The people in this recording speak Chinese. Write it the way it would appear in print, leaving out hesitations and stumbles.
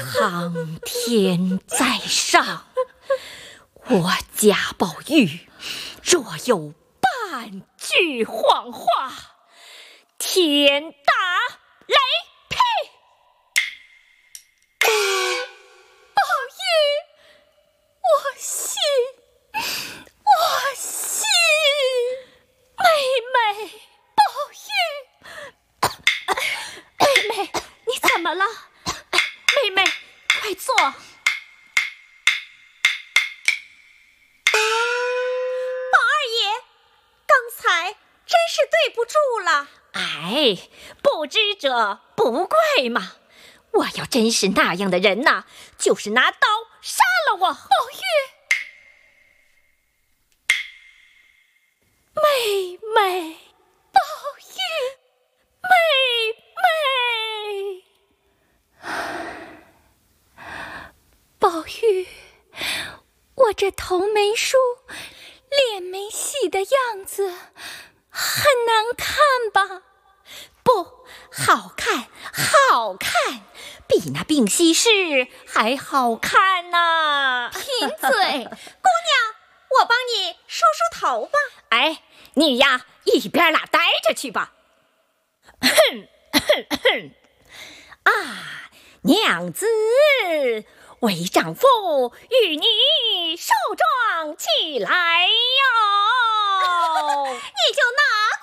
苍天在上，我贾宝玉若有半句谎话，天打雷劈！ 宝玉，我信，我信。妹妹，宝玉，妹妹，你怎么了？妹妹，快坐。宝二爷，刚才真是对不住了。 哎，不知者不怪嘛。我要真是那样的人呐，就是拿刀杀了我。宝玉，妹妹，宝玉，妹妹，宝玉，我这头没梳，脸没洗的样子，很难看吧？ 不，好看，好看，比那病西施还好看呢。 贫嘴，姑娘，我帮你梳梳头吧。 哎，你呀，一边拉呆着去吧。啊，娘子，为丈夫与你受状起来哟。 你就拿